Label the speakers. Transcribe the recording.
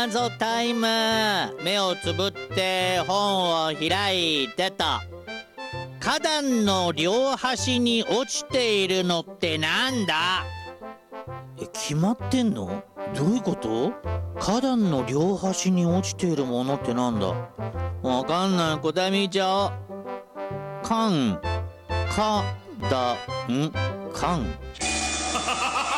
Speaker 1: 謎タイム。目をつぶって本を開いてと。花壇の両端に落ちているのってなんだ？決まってんの？どういうこと？花壇の両端に落ちているものってなんだ？わかんない。答え見ちゃおう。かん、かだん、かん。